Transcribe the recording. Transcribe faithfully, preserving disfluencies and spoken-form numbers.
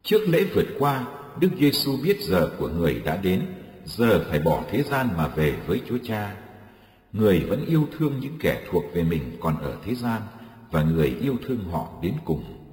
Trước lễ vượt qua, Đức Giêsu biết giờ của người đã đến, giờ phải bỏ thế gian mà về với Chúa Cha. Người vẫn yêu thương những kẻ thuộc về mình còn ở thế gian, và người yêu thương họ đến cùng.